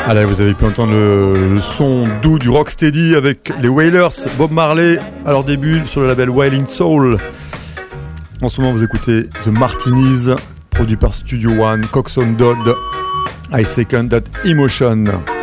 Allez, vous avez pu entendre le son doux du rocksteady avec les Wailers, Bob Marley à leur début sur le label Wailing Soul. En ce moment, vous écoutez The Martinis, produit par Studio One, Coxsone Dodd, I Second That Emotion.